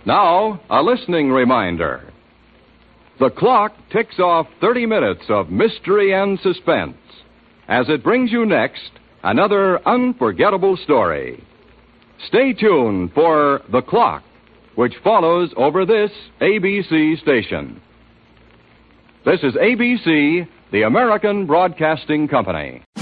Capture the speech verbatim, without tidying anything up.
Now, a listening reminder. The clock ticks off thirty minutes of mystery and suspense as it brings you next another unforgettable story. Stay tuned for The Clock, which follows over this A B C station. This is A B C, the American Broadcasting Company.